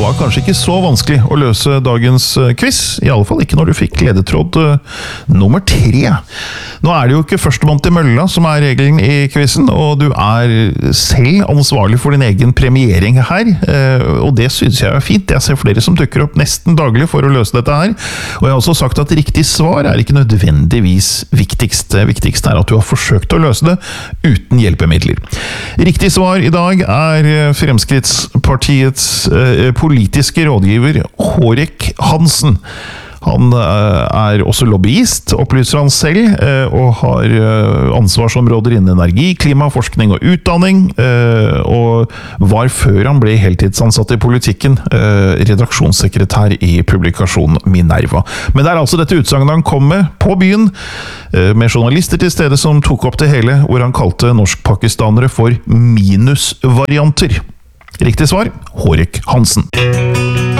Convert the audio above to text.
var kanskje ikke så vanskelig å løse dagens quiz, i alle fall ikke når du fikk ledetråd nummer 3. Nå er det jo ikke førstemann til mølla som er regelen i quizen, og du er selv ansvarlig for din egen premiering her, og det synes jeg er fint. Jeg ser flere som dukker opp nesten daglig for å løse dette her, og jeg har også sagt at riktig svar er ikke nødvendigvis viktigst. Det viktigste er at du har forsøkt å løse det uten hjelpemidler. Riktig svar i dag er Fremskrittspartiets politiske rådgiver Hårek Hansen. Han er også lobbyist, opplyser han selv, og har ansvarsområder innen energi, klima, forskning og utdanning, og var før han ble heltidsansatt i politikken, redaksjonssekretær i publikasjonen Minerva. Men det er altså dette utsagnet han kom med på byen, med journalister til stede som tok opp det hele, hvor han kalte norsk-pakistanere for minusvarianter. Riktig svar, Hårek Hansen.